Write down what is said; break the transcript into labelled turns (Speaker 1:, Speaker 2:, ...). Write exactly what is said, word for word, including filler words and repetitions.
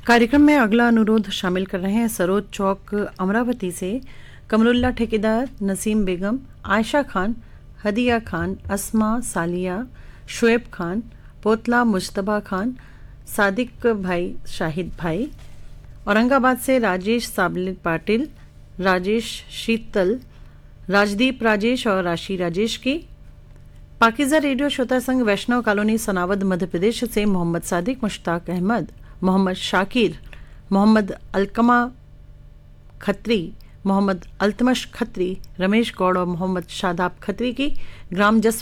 Speaker 1: कार्यक्रम में अगला अनुरोध शामिल कर रहे हैं सरोज चौक अमरावती से कमरुल्ला ठेकेदार, नसीम बेगम, आयशा खान, हदिया खान, अस्मा, सालिया, शुएब खान, पोतला मुश्तबा खान, सादिक भाई, शाहिद भाई। औरंगाबाद से राजेश साबले पाटिल, राजेश शीतल, राजदीप राजेश और राशि राजेश की। पाकिजा रेडियो श्रोता संघ वैष्णव कॉलोनी सनावद मध्य प्रदेश से मोहम्मद सादिक, मुश्ताक अहमद, मोहम्मद शाकिर, मोहम्मद अलकमा खत्री, मोहम्मद अल्तमश खत्री, रमेश गौड़ और मोहम्मद शादाब खत्री की। ग्राम जस